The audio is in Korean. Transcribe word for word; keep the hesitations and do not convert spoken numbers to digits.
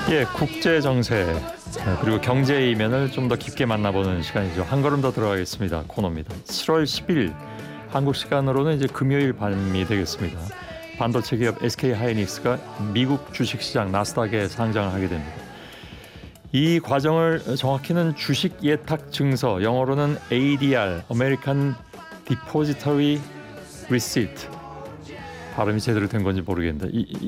예, 국제 정세 그리고 경제 이면을 좀 더 깊게 만나보는 시간이죠. 한 걸음 더 들어가겠습니다. 코너입니다. 칠월 십일 한국 시간으로는 이제 금요일 밤이 되겠습니다. 반도체 기업 에스케이하이닉스가 미국 주식시장 나스닥에 상장을 하게 됩니다. 이 과정을 정확히는 주식 예탁 증서, 영어로는 에이디알, American Depository Receipt, 발음이 제대로 된 건지 모르겠는데 이,